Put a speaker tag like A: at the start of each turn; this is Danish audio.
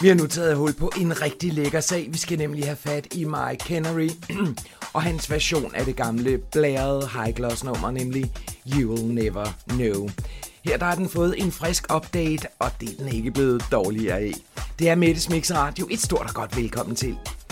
A: Vi har nu taget hul på en rigtig lækker sag. Vi skal nemlig have fat i Mike Kennery og hans version af det gamle blærede high gloss nummer, nemlig You Will Never Know. Her der har den fået en frisk update, og det er den ikke blevet dårligere af. Det er Mettes Mix Radio. Et stort og godt velkommen til.